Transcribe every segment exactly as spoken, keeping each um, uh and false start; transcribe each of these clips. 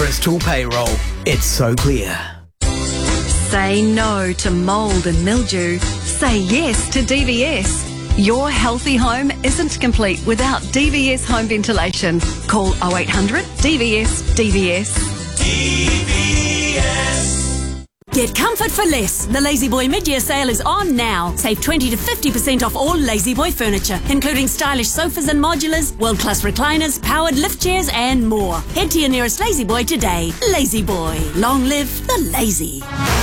Bristol Payroll. It's so clear. Say no to mould and mildew. Say yes to D V S. Your healthy home isn't complete without D V S home ventilation. Call oh eight hundred D V S D V S. D V S. Get comfort for less. The La-Z-Boy mid-year sale is on now. Save twenty to fifty percent off all La-Z-Boy furniture, including stylish sofas and modulars, world-class recliners, powered lift chairs and more. Head to your nearest La-Z-Boy today. La-Z-Boy. Long live the lazy.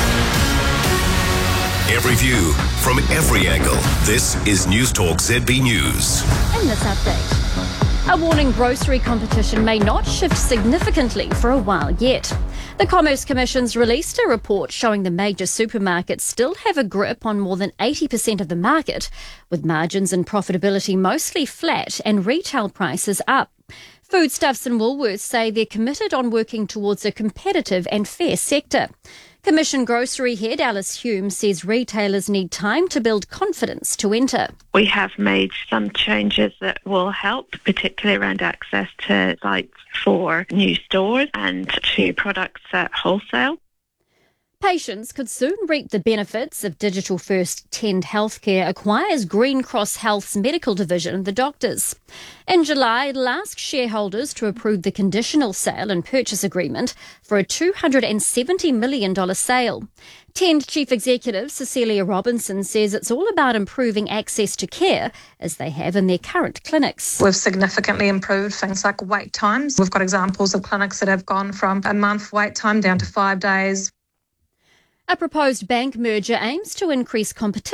Every view from every angle. This is News Talk Z B News. In this update, a warning grocery competition may not shift significantly for a while yet. The Commerce Commission's released a report showing the major supermarkets still have a grip on more than eighty percent of the market, with margins and profitability mostly flat and retail prices up. Foodstuffs and Woolworths say they're committed on working towards a competitive and fair sector. Commission Grocery Head Alice Hume says retailers need time to build confidence to enter. We have made some changes that will help, particularly around access to sites for new stores and to products at wholesale. Patients could soon reap the benefits if Digital First Tend Healthcare acquires Green Cross Health's medical division, the doctors. In July, it'll ask shareholders to approve the conditional sale and purchase agreement for a two hundred seventy million dollars sale. Tend Chief Executive Cecilia Robinson says it's all about improving access to care as they have in their current clinics. We've significantly improved things like wait times. We've got examples of clinics that have gone from a month wait time down to five days. A proposed bank merger aims to increase competition